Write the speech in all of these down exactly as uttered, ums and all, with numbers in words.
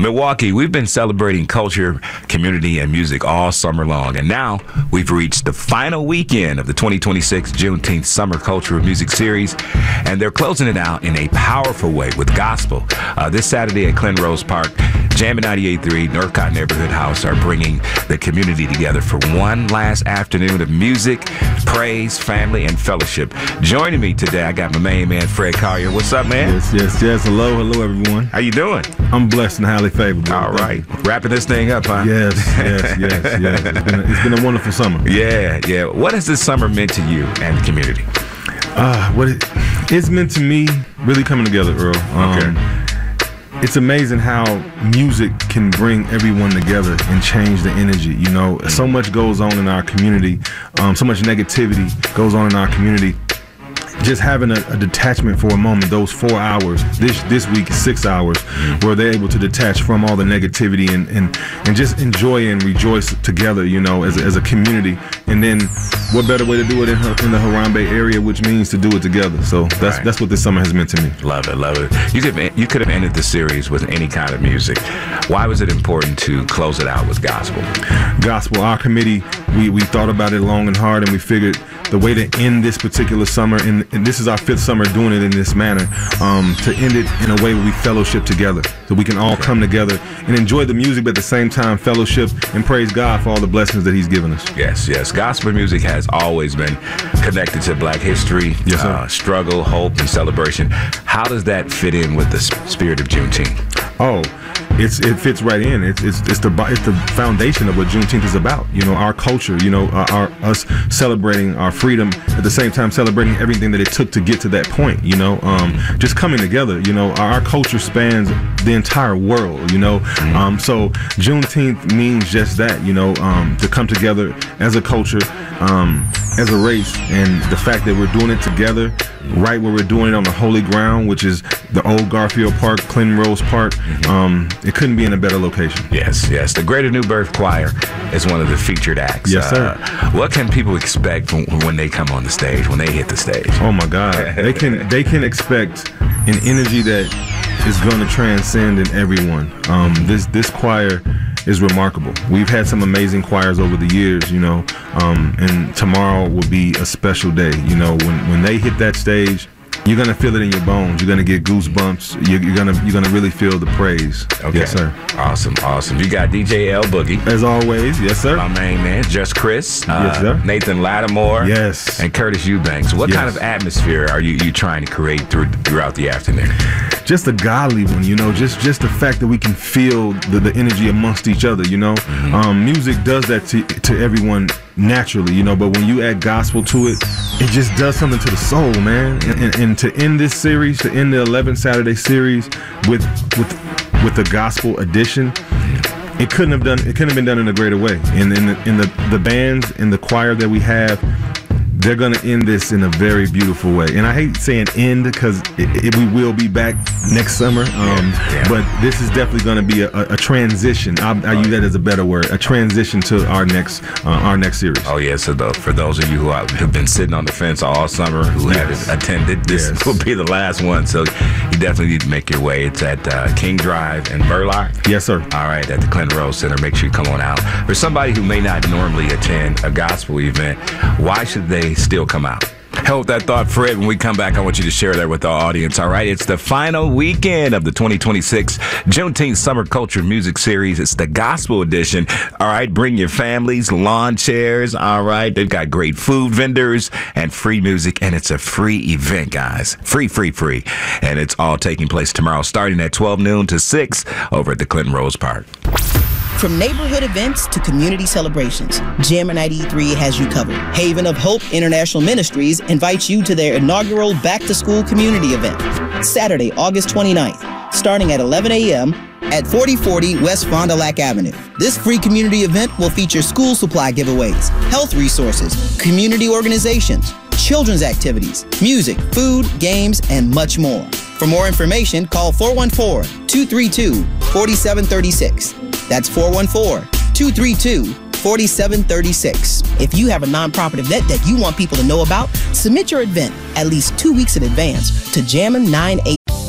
Milwaukee, we've been celebrating culture, community, and music all summer long, and now we've reached the final weekend of the twenty twenty-six Juneteenth Summer Culture of Music Series, and they're closing it out in a powerful way with gospel. Uh, this Saturday at Clinton Rose Park, Jammin' ninety-eight point three, Northcott Neighborhood House are bringing the community together for one last afternoon of music, praise, family, and fellowship. Joining me today, I got my main man, Fred Collier. What's up, man? Yes, yes, yes. Hello, hello, everyone. How you doing? I'm blessed and highly favored. All right. Wrapping this thing up, huh? Yes, yes, yes, yes. It's been, a, it's been a wonderful summer. Yeah, yeah. What has this summer meant to you and the community? Uh, what it, it's meant to me, really coming together, Earl. Um, Okay. It's amazing how music can bring everyone together and change the energy. You know, so much goes on in our community. Um, so much negativity goes on in our community. Just having a, a detachment for a moment, those four hours, this this week is six hours, where they're able to detach from all the negativity and, and, and just enjoy and rejoice together, you know, as a, as a community. And then what better way to do it in, in the Harambe area, which means to do it together. So that's Right. that's what this summer has meant to me. Love it, love it. You could you could have ended the series with any kind of music. Why was it important to close it out with gospel? Gospel, our committee, we, we thought about it long and hard, and we figured the way to end this particular summer, and, and this is our fifth summer doing it in this manner, um, to end it in a way where we fellowship together, so we can all come together and enjoy the music, but at the same time fellowship and praise God for all the blessings that He's given us. Yes, yes. Gospel music has always been connected to Black history, Yes, sir. uh, struggle, hope, and celebration. How does that fit in with the s- spirit of Juneteenth? Oh, it's it fits right in. It's it's it's the it's the foundation of what Juneteenth is about. You know, our culture. You know, our, our us celebrating our freedom at the same time celebrating everything that it took to get to that point. You know, um, just coming together. You know, our, our culture spans the entire world. You know, um, so Juneteenth means just that. You know, um, to come together as a culture, um, as a race, and the fact that we're doing it together, right where we're doing it on the holy ground, which is the old Garfield Park, Clinton Rose Park. Um, it couldn't be in a better location. Yes, yes. The Greater New Birth Choir is one of the featured acts. Yes, sir. Uh, what can people expect when, when they come on the stage, when they hit the stage? Oh my God, they can they can expect an energy that is going to transcend in everyone. Um, this this choir is remarkable. We've had some amazing choirs over the years, you know, um, and tomorrow will be a special day. You know, when when they hit that stage, you're gonna feel it in your bones. You're gonna get goosebumps. You're, you're gonna you're gonna really feel the praise. Okay. Yes, sir. Awesome, awesome. You got D J L Boogie, As always, yes, sir. my main man, Just Chris, uh, Yes, sir. Nathan Lattimore, Yes. and Curtis Eubanks. What Yes. kind of atmosphere are you, you trying to create through, throughout the afternoon? Just a godly one, you know, just just the fact that we can feel the, the energy amongst each other, you know. Mm-hmm. Um, music does that to, to everyone naturally, you know, but when you add gospel to it, it just does something to the soul, man. And, and, and to end this series, to end the eleventh Saturday series with with with the gospel edition, it couldn't have done it couldn't have been done in a greater way. And in the in the, the bands and the choir that we have, they're going to end this in a very beautiful way. And I hate saying end because it, it, we will be back next summer. Um, yeah. But this is definitely going to be a, a, a transition. I, I use that as a better word, a transition to our next uh, our next series. Oh, yeah. So the, for those of you who are, have been sitting on the fence all summer, who Yes. haven't attended, this Yes. will be the last one. So you definitely need to make your way. It's at uh, King Drive in Burlock. Yes, sir. All right, at the Clinton Rose Center. Make sure you come on out. For somebody who may not normally attend a gospel event, why should they still come out? Hell with that thought, Fred. When we come back, I want you to share that with our audience. All right, it's the final weekend of the twenty twenty-six Juneteenth Summer Culture Music Series. It's the gospel edition. All right, bring your families, lawn chairs. All right, they've got great food vendors and free music, and it's a free event, guys. Free, free, free. And it's all taking place tomorrow, starting at twelve noon to six over at the Clinton Rose Park. From neighborhood events to community celebrations, Jammin' ninety-eight point three has you covered. Haven of Hope International Ministries invites you to their inaugural back-to-school community event, Saturday, August twenty-ninth, starting at eleven a.m. at forty forty West Fond du Lac Avenue. This free community event will feature school supply giveaways, health resources, community organizations, children's activities, music, food, games, and much more. For more information, call four one four, two three two, four seven three six. That's four one four, two three two, four seven three six. If you have a nonprofit event that you want people to know about, submit your event at least two weeks in advance to Jammin' ninety-eight.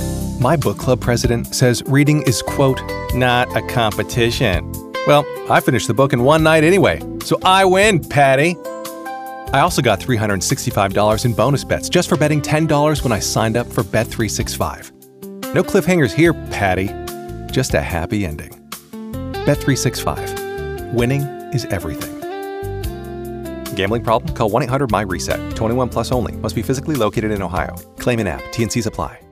My book club president says reading is, quote, not a competition. Well, I finished the book in one night anyway, so I win, Patty. I also got three hundred sixty-five dollars in bonus bets just for betting ten dollars when I signed up for Bet three sixty-five. No cliffhangers here, Patty. Just a happy ending. Bet three sixty-five. Winning is everything. Gambling problem? Call one eight hundred M Y RESET. twenty-one plus only. Must be physically located in Ohio. Claim in app. T and Cs apply.